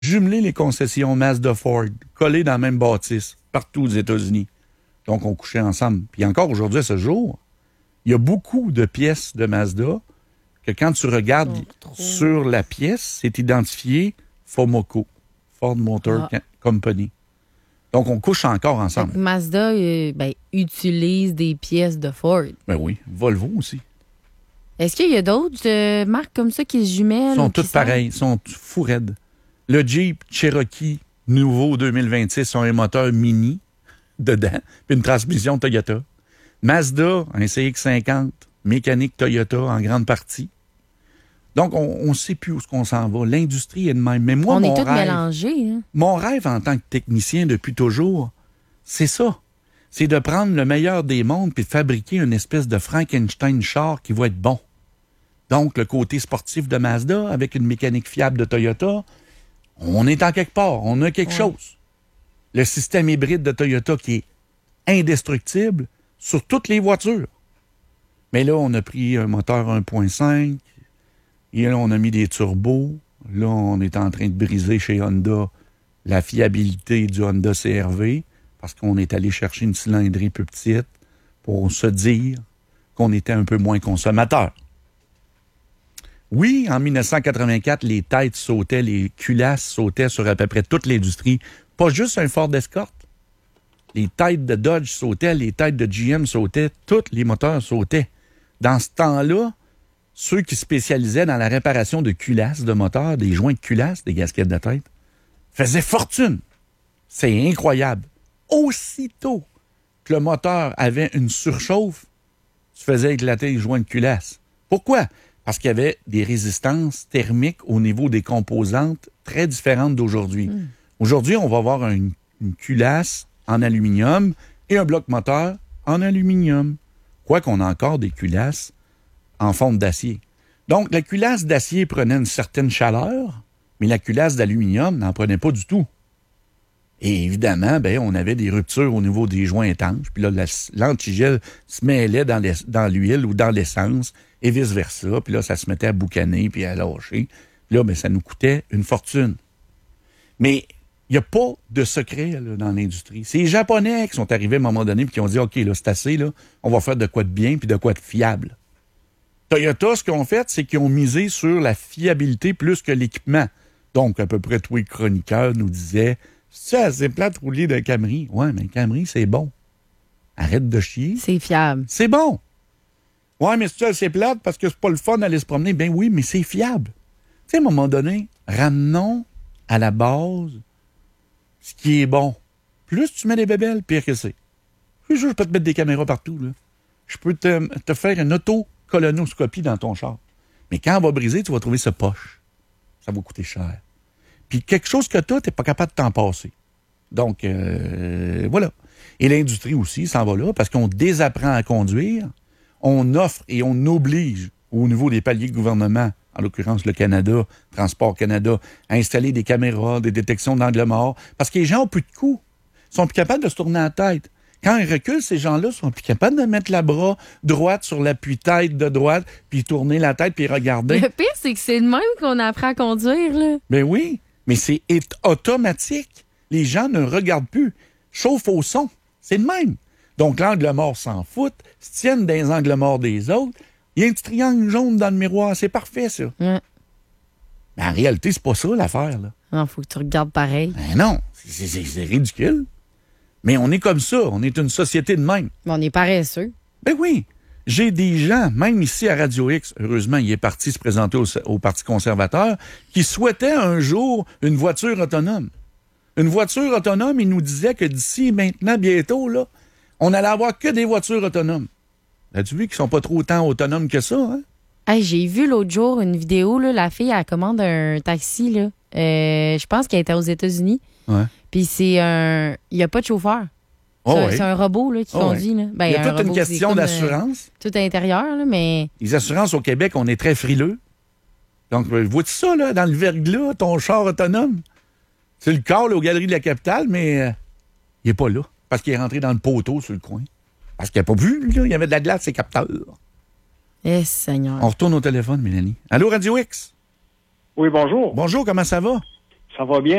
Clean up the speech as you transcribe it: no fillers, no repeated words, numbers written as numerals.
jumeler les concessions Mazda Ford, collées dans la même bâtisse, partout aux États-Unis. Donc, on couchait ensemble. Puis encore aujourd'hui, à ce jour, il y a beaucoup de pièces de Mazda que quand tu regardes sur la pièce, c'est identifié FOMOCO, Ford Motor Company. Donc, on couche encore ensemble. Mazda utilise des pièces de Ford. Ben oui, Volvo aussi. Est-ce qu'il y a d'autres marques comme ça qui se jumellent? Ils sont toutes pareilles, ils sont fous raides. Le Jeep Cherokee nouveau 2026 a un moteur mini dedans, puis une transmission Toyota. Mazda, un CX-50, mécanique Toyota en grande partie. Donc, on ne sait plus où on s'en va. L'industrie est de même. Mais moi, on est tous mélangés. Hein? Mon rêve en tant que technicien depuis toujours, c'est ça. C'est de prendre le meilleur des mondes puis de fabriquer une espèce de Frankenstein char qui va être bon. Donc, le côté sportif de Mazda avec une mécanique fiable de Toyota, on est en quelque part. On a quelque chose. Le système hybride de Toyota qui est indestructible sur toutes les voitures. Mais là, on a pris un moteur 1.5 et là, on a mis des turbos. Là, on est en train de briser chez Honda la fiabilité du Honda CR-V parce qu'on est allé chercher une cylindrée plus petite pour se dire qu'on était un peu moins consommateur. Oui, en 1984, les têtes sautaient, les culasses sautaient sur à peu près toute l'industrie. Pas juste un Ford Escort. Les têtes de Dodge sautaient, les têtes de GM sautaient, tous les moteurs sautaient. Dans ce temps-là, ceux qui spécialisaient dans la réparation de culasses de moteurs, des joints de culasses, des gasquettes de tête, faisaient fortune. C'est incroyable. Aussitôt que le moteur avait une surchauffe, tu faisais éclater les joints de culasse. Pourquoi? Parce qu'il y avait des résistances thermiques au niveau des composantes très différentes d'aujourd'hui. Aujourd'hui, on va avoir une culasse en aluminium et un bloc moteur en aluminium. Quoique qu'on a encore des culasses en fonte d'acier. Donc, la culasse d'acier prenait une certaine chaleur, mais la culasse d'aluminium n'en prenait pas du tout. Et évidemment, on avait des ruptures au niveau des joints étanches. Puis là, l'antigel se mêlait dans l'huile ou dans l'essence et vice-versa. Puis là, ça se mettait à boucaner puis à lâcher. Puis là, ça nous coûtait une fortune. Mais il n'y a pas de secret là, dans l'industrie. C'est les Japonais qui sont arrivés à un moment donné et qui ont dit « OK, là, c'est assez, là, on va faire de quoi de bien puis de quoi de fiable. » Toyota, ce qu'ils ont fait, c'est qu'ils ont misé sur la fiabilité plus que l'équipement. Donc, à peu près tous les chroniqueurs nous disaient « C'est assez plate de rouler d'un Camry. » Ouais, mais le Camry, c'est bon. Arrête de chier. C'est fiable. C'est bon. Ouais, mais c'est assez plate parce que c'est pas le fun d'aller se promener. Ben oui, mais c'est fiable. Tu sais, à un moment donné, ramenons à la base ce qui est bon. Plus tu mets des bébelles, pire que c'est. Je peux te mettre des caméras partout, là. Je peux te faire une auto-colonoscopie dans ton char. Mais quand on va briser, tu vas trouver ce poche. Ça va coûter cher. Puis quelque chose que tu n'es pas capable de t'en passer. Donc, voilà. Et l'industrie aussi s'en va là parce qu'on désapprend à conduire. On offre et on oblige au niveau des paliers de gouvernement, en l'occurrence le Canada, Transport Canada, à installer des caméras, des détections d'angle mort, parce que les gens ont plus de coups. Ils sont plus capables de se tourner la tête. Quand ils reculent, ces gens-là sont plus capables de mettre la bras droite sur l'appui-tête de droite, puis tourner la tête, puis regarder. Le pire, c'est que c'est le même qu'on apprend à conduire, là. Ben oui, mais c'est automatique. Les gens ne regardent plus. Chauffe au son. C'est le même. Donc, l'angle mort s'en fout, se tiennent dans les angles morts des autres. Il y a un petit triangle jaune dans le miroir. C'est parfait, ça. Ouais. Mais en réalité, c'est pas ça, l'affaire, là. Non, faut que tu regardes pareil. Ben non, c'est ridicule. Mais on est comme ça. On est une société de même. Mais on est paresseux. Ben oui. J'ai des gens, même ici à Radio X, heureusement, il est parti se présenter au Parti conservateur, qui souhaitaient un jour une voiture autonome. Une voiture autonome, il nous disait que d'ici maintenant, bientôt, là, on allait avoir que des voitures autonomes. As-tu vu qu'ils sont pas trop autant autonomes que ça, hein? Hey, j'ai vu l'autre jour une vidéo, là, la fille, elle commande un taxi, là. Je pense qu'elle était aux États-Unis. Ouais. Puis c'est un... Il n'y a pas de chauffeur. C'est un robot là, qui conduit. Là. Il y a toute une question d'assurance. Tout à l'intérieur, là, mais... Les assurances au Québec, on est très frileux. Donc, vois-tu ça, là, dans le verglas, ton char autonome? C'est le corps là, aux Galeries de la Capitale, mais il n'est pas là. Parce qu'il est rentré dans le poteau sur le coin. Parce qu'il n'a pas vu, là, il y avait de la glace, ses capteurs. Eh, Seigneur. On retourne au téléphone, Mélanie. Allô, Radio X? Oui, bonjour. Bonjour, comment ça va? Ça va bien.